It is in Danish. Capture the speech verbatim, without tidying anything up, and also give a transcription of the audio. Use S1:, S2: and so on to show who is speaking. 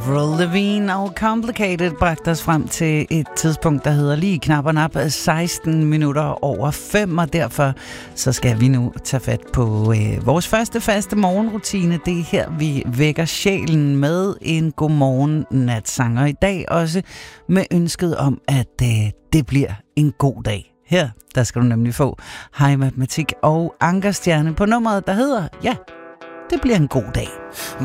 S1: Avril Lavigne og Complicated bragte os frem til et tidspunkt, der hedder lige knap og nap seksten minutter over fem, og derfor så skal vi nu tage fat på øh, vores første faste morgenrutine. Det er her, vi vækker sjælen med en godmorgen natsanger. I dag også med ønsket om, at øh, det bliver en god dag. Her, der skal du nemlig få Hej Matematik og Ankerstjerne på nummeret, der hedder, ja, det bliver en god dag.